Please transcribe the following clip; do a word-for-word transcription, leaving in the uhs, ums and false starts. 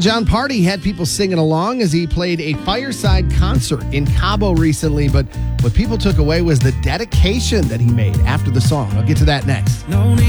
Jon Pardi had people singing along as he played a fireside concert in Cabo recently, but what people took away was the dedication that he made after the song. I'll get to that next. No need